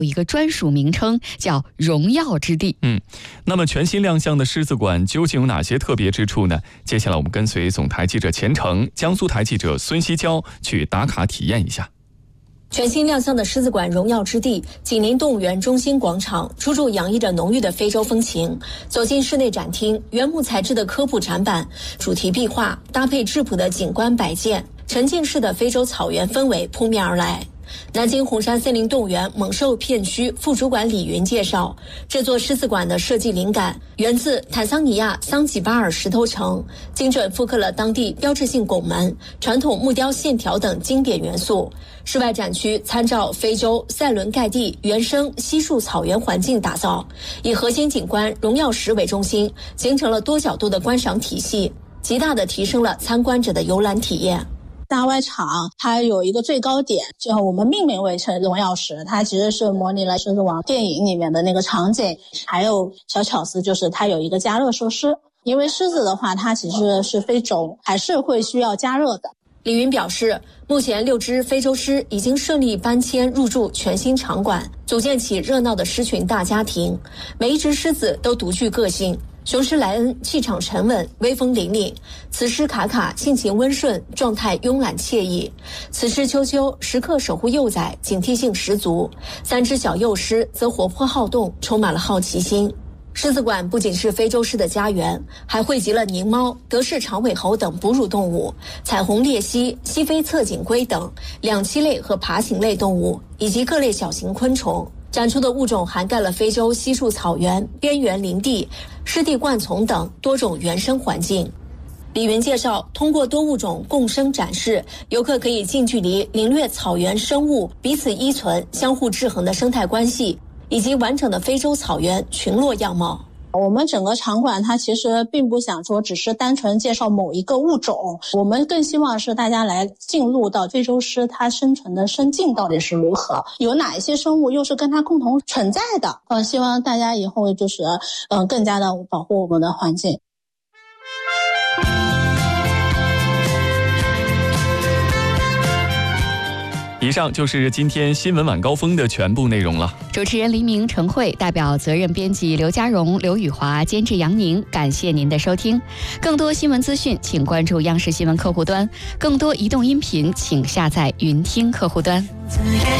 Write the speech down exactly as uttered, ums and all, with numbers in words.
有一个专属名称，叫荣耀之地。 嗯，那么全新亮相的狮子馆究竟有哪些特别之处呢？接下来我们跟随总台记者钱程、江苏台记者孙希娇去打卡体验一下。 全新亮相的狮子馆荣耀之地紧邻动物园中心广场，处处洋溢着浓郁的非洲风情。走进室内展厅，原木材质的科普展板、主题壁画搭配质朴的景观摆件，沉浸式的非洲草原氛围扑面而来。南京红山森林动物园猛兽片区副主管李云介绍，这座狮子馆的设计灵感源自坦桑尼亚桑吉巴尔石头城，精准复刻了当地标志性拱门、传统木雕线条等经典元素。室外展区参照非洲塞伦盖蒂原生稀树草原环境打造，以核心景观荣耀石为中心，形成了多角度的观赏体系，极大地提升了参观者的游览体验。 大外场它有一个最高点，就我们命名为成荣耀石，它其实是模拟了狮子王电影里面的那个场景。还有小巧思就是它有一个加热设施，因为狮子的话它其实是非洲，还是会需要加热的。 李云表示，目前六只非洲狮已经顺利搬迁入住全新场馆，组建起热闹的狮群大家庭。每一只狮子都独具个性，雄狮莱恩气场沉稳，威风凛凛；雌狮卡卡性情温顺，状态慵懒惬意；雌狮秋秋时刻守护幼崽，警惕性十足；三只小幼狮则活泼好动，充满了好奇心。狮子馆不仅是非洲狮的家园，还汇集了狞猫、德氏长尾猴等哺乳动物，彩虹鬣蜥、西非侧颈龟等两栖类和爬行类动物，以及各类小型昆虫。展出的物种涵盖了非洲稀树草原、边缘林地、湿地灌丛等多种原生环境。李云介绍，通过多物种共生展示，游客可以近距离领略草原生物彼此依存、相互制衡的生态关系，以及完整的非洲草原群落样貌。 我们整个场馆它其实并不想说只是单纯介绍某一个物种，我们更希望是大家来进入到非洲狮它生存的生境到底是如何，有哪一些生物又是跟它共同存在的。呃，希望大家以后就是嗯、呃、更加的保护我们的环境。 以上就是今天新闻晚高峰的全部内容了。 主持人黎明、陈慧，代表责任编辑刘家荣、刘宇华，监制杨宁。感谢您的收听。更多新闻资讯，请关注央视新闻客户端；更多移动音频，请下载云听客户端。